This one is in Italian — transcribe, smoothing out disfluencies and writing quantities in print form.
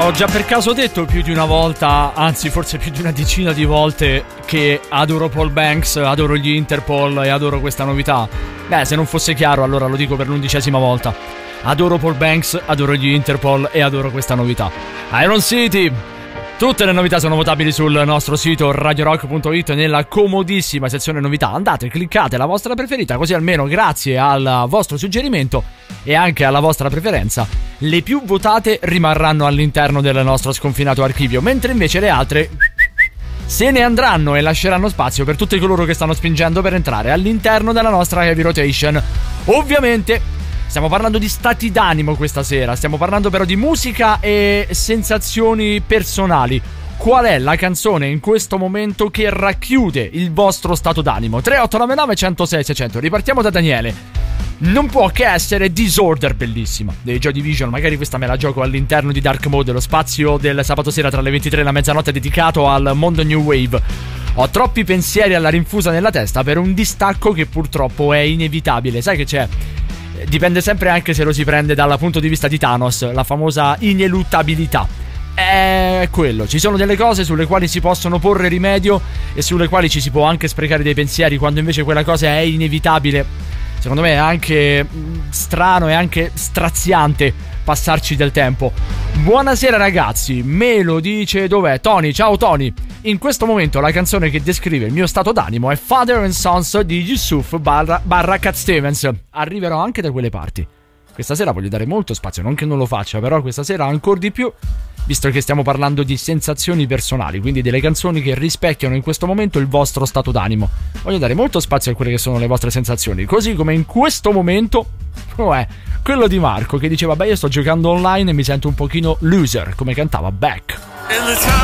Ho già per caso detto più di una volta, anzi forse più di una decina di volte, che adoro Paul Banks, adoro gli Interpol e adoro questa novità. Beh, se non fosse chiaro allora lo dico per l'11ª volta. Adoro Paul Banks, adoro gli Interpol e adoro questa novità. Iron City! Tutte le novità sono votabili sul nostro sito radiorock.it nella comodissima sezione novità. Andate, cliccate la vostra preferita, così almeno grazie al vostro suggerimento e anche alla vostra preferenza le più votate rimarranno all'interno del nostro sconfinato archivio, mentre invece le altre se ne andranno e lasceranno spazio per tutti coloro che stanno spingendo per entrare all'interno della nostra heavy rotation. Ovviamente stiamo parlando di stati d'animo questa sera, stiamo parlando però di musica e sensazioni personali. Qual è la canzone in questo momento che racchiude il vostro stato d'animo? 3899 106 600. Ripartiamo da Daniele. Non può che essere Disorder, bellissima, dei Joy Division. Magari questa me la gioco all'interno di Dark Mode, lo spazio del sabato sera tra le 23 e la mezzanotte dedicato al mondo New Wave. Ho troppi pensieri alla rinfusa nella testa per un distacco che purtroppo è inevitabile. Sai che c'è? Dipende sempre anche se lo si prende dal punto di vista di Thanos, la famosa ineluttabilità. È quello, ci sono delle cose sulle quali si possono porre rimedio e sulle quali ci si può anche sprecare dei pensieri, quando invece quella cosa è inevitabile. Secondo me è anche strano e anche straziante passarci del tempo. Buonasera ragazzi, me lo dice dov'è? Tony, ciao Tony. In questo momento la canzone che descrive il mio stato d'animo è Father and Sons di Yusuf barra Cat Stevens. Arriverò anche da quelle parti. Questa sera voglio dare molto spazio, non che non lo faccia, però questa sera ancora di più, visto che stiamo parlando di sensazioni personali, quindi delle canzoni che rispecchiano in questo momento il vostro stato d'animo. Voglio dare molto spazio a quelle che sono le vostre sensazioni, così come in questo momento quello di Marco che diceva: beh, io sto giocando online e mi sento un pochino loser, come cantava Beck.